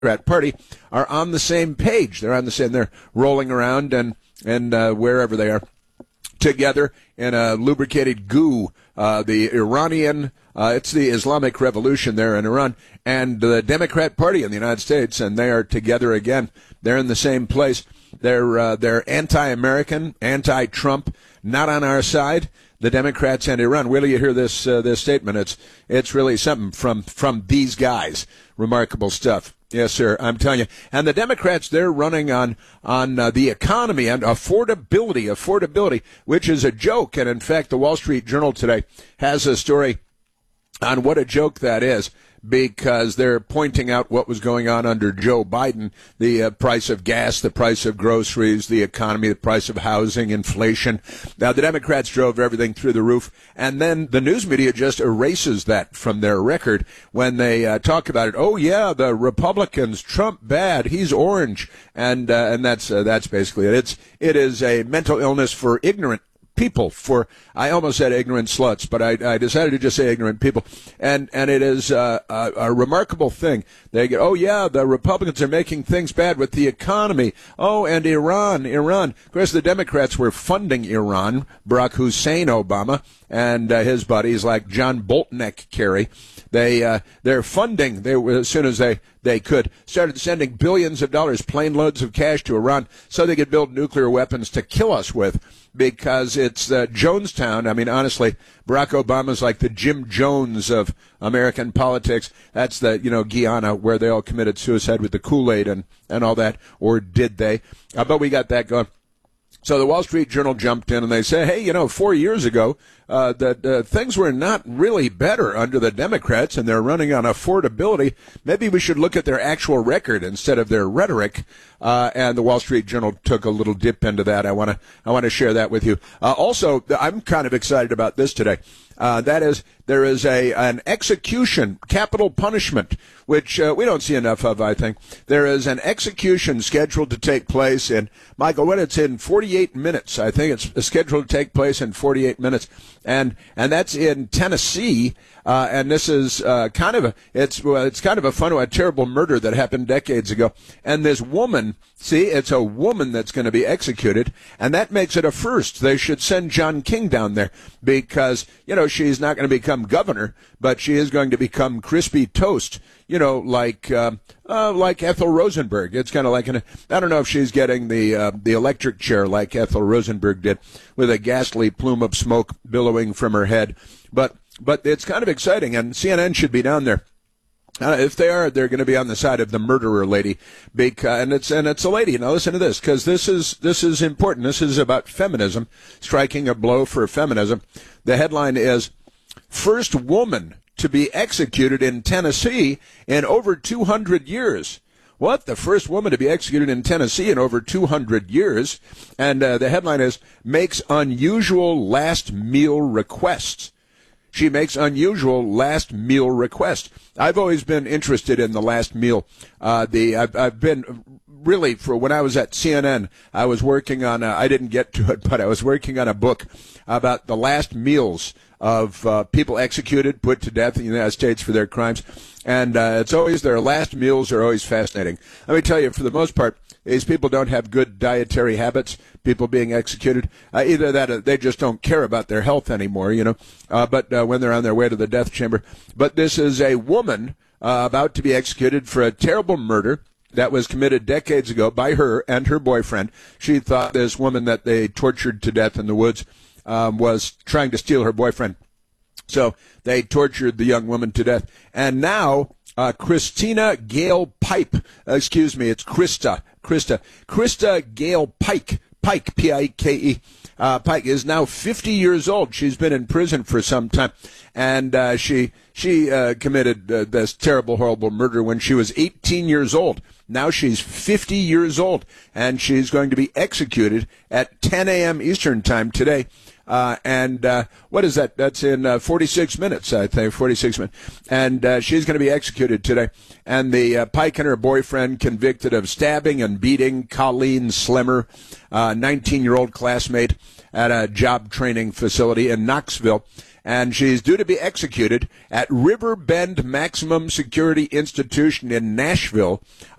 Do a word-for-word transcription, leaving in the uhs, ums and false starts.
Democrat Party are on the same page. They're on the same. They're rolling around and and uh, wherever they are together in a lubricated goo. Uh, the Iranian, uh, it's the Islamic Revolution there in Iran, and the Democrat Party in the United States, and they are together again. They're in the same place. They're uh, they're anti-American, anti-Trump, not on our side. The Democrats and Iran. Wait till you hear this uh, this statement. It's it's really something from from these guys. Remarkable stuff. Yes, sir. I'm telling you. And the Democrats, they're running on on uh, the economy and affordability, affordability, which is a joke. And in fact, the Wall Street Journal today has a story on what a joke that is, because they're pointing out what was going on under Joe Biden, the uh, price of gas, the price of groceries, the economy, the price of housing, inflation. Now, the Democrats drove everything through the roof, and then the news media just erases that from their record when they uh, talk about it. Oh, yeah, the Republicans, Trump bad, he's orange, and uh, and that's uh, that's basically it. It's it is a mental illness for ignorant people, for I almost said ignorant sluts, but I, I decided to just say ignorant people, and and it is uh, a, a remarkable thing. They get, oh yeah, the Republicans are making things bad with the economy. Oh, and Iran, Iran. Of course, the Democrats were funding Iran, Barack Hussein Obama and uh, his buddies like John Boltneck Kerry. They uh, they're funding. They as soon as they they could started sending billions of dollars, plane loads of cash to Iran, so they could build nuclear weapons to kill us with. Because it's uh, Jonestown. I mean, honestly, Barack Obama's like the Jim Jones of American politics. That's the, you know, Guyana, where they all committed suicide with the Kool-Aid and, and all that. Or did they? Uh, but we got that going. So the Wall Street Journal jumped in and they say, hey, you know, four years ago, uh, that uh, things were not really better under the Democrats, and they're running on affordability. Maybe we should look at their actual record instead of their rhetoric. Uh, and the Wall Street Journal took a little dip into that. I want to I want to share that with you. Uh, also, I'm kind of excited about this today. Uh, that is, there is a an execution, capital punishment, which uh, we don't see enough of, I think. There is an execution scheduled to take place in, Michael, when it's in forty-eight minutes. I think it's scheduled to take place in forty-eight minutes. And and that's in Tennessee. Uh, and this is uh, kind of a it's well, it's kind of a fun, a terrible murder that happened decades ago. And this woman, see, it's a woman that's going to be executed, and that makes it a first. They should send John King down there because, you know, she's not going to become governor, but she is going to become crispy toast. You know, like uh, uh, like Ethel Rosenberg. It's kind of like an, I don't know if she's getting the uh, the electric chair like Ethel Rosenberg did, with a ghastly plume of smoke billowing from her head, but. But it's kind of exciting, and C N N should be down there. Uh, if they are, they're going to be on the side of the murderer lady, because, and it's and it's a lady. Now listen to this, because this is this is important. This is about feminism, striking a blow for feminism. The headline is: First woman to be executed in Tennessee in over two hundred years. What? The first woman to be executed in Tennessee in over two hundred years, and uh, the headline is: Makes unusual last meal requests. She makes unusual last meal requests. I've always been interested in the last meal. Uh, the I've, I've been really, for when I was at C N N, I was working on. A, I didn't get to it, but I was working on a book about the last meals of uh, people executed, put to death in the United States for their crimes. And uh, it's always, their last meals are always fascinating. Let me tell you, for the most part, these people don't have good dietary habits, people being executed. Uh, either that or they just don't care about their health anymore, you know, uh, but uh, when they're on their way to the death chamber. But this is a woman uh, about to be executed for a terrible murder that was committed decades ago by her and her boyfriend. She thought this woman that they tortured to death in the woods um, was trying to steal her boyfriend. So they tortured the young woman to death. And now uh, Christina Gale Pipe, uh, excuse me, it's Krista, Krista, Krista Gale Pike, Pike, P I K E, uh, Pike is now fifty years old. She's been in prison for some time. And uh, she she uh, committed uh, this terrible, horrible murder when she was eighteen years old. Now she's fifty years old, and she's going to be executed at ten a.m. Eastern Time today. Uh, and uh, what is that? That's in uh, forty-six minutes, I think, forty-six minutes. And uh, she's going to be executed today. And the uh, Pike and her boyfriend convicted of stabbing and beating Colleen Slimmer, a nineteen-year-old classmate at a job training facility in Knoxville. and she's due to be executed at River Bend Maximum Security Institution in Nashville.